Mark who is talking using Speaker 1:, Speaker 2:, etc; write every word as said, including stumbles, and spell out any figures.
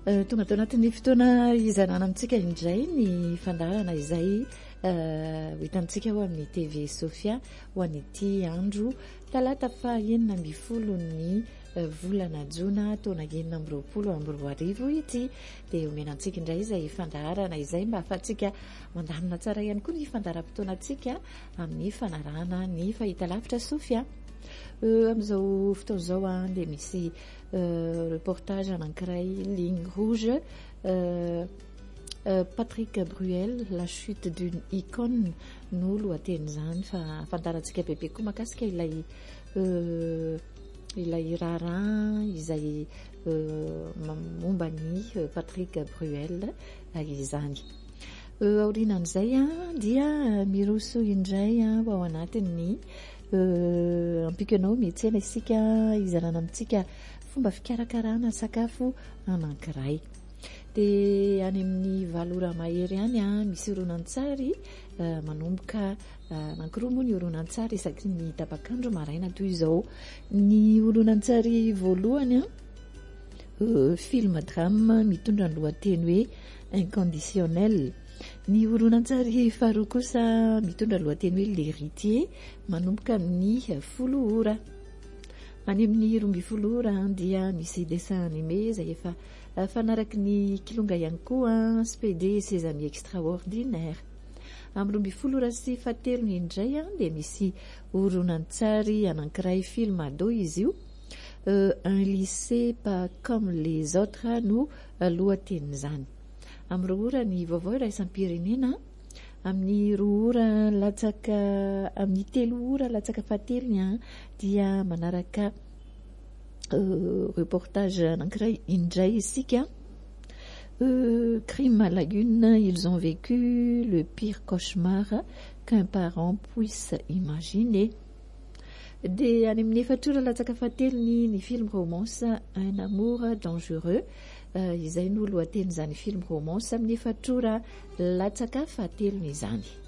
Speaker 1: tonga tao anatin'ny fotoana izanana amintsika indray ny fandarana izay ho hitantsika ho amin'ny T V Sofia ho an'ity andro talata fahaenina amby folo ny volana jona taona enina amby roapolo amby roa arivo ity dia omenantsika indray izay fandarana izay mba ahafahantsika mandamina tsara ihany koa ny fandaram-potoanantsika amin'ny fanarahana ny fahitalavitra Sofia. Amin'izao fotoana izao a dia misy reportage anankiray ligne rouge euh, euh, Patrick Bruel, la chute d'une icône no lohatenin'izany fa fantarantsika bebe koa makasika ilay euh, ilay raharaha izay euh, momba ny Patrick Bruel izany. Aorinan'izay a dia miroso indray ao anatin'ny Uh, ampikanao miantsena isika izanana amintsika fomba fikarakarana sakafo anankiray dia any amin'ny valora mahery any a misy horonan-tsary uh, manomboka uh, anankiroa moa ny horonan-tsary isaky ny tapakandro maraina toy izao. Ny horonan-tsary voalohany a uh, film drame mitondra ny lohateny hoe inconditionnel. Ny horonan-tsary faharoa kosa mitondra lohateny hoe l'héritier manomboka amin'ny folo ora. Any amin'ny roa amby folo ora dia misy dessin animé izay efa fanaraky ny kilonga ihany koa Spédé et ses amis extraordinaires. Amin'ny roa amby folo ora sy fahatelony indray dia misy horonan-tsary anankiray film ado izy io, euh, un lycée pas comme les autres no lohatenin'izany. Amin'ny roa ora ny vaovao iraisam-pirenena, amin'ny roa ora latsaka amin'ny telo ora latsaka fahatelony dia manaraka euh, reportage anankiray indray isika euh, crime à la lune, ils ont vécu le pire cauchemar qu'un parent puisse imaginer. Dia any amin'ny efatra ora latsaka fahatelony ny film romance un amour dangereux uh, izay no lohatenin'izany film romance amin'ny efatra ora latsaka fahatelony izany.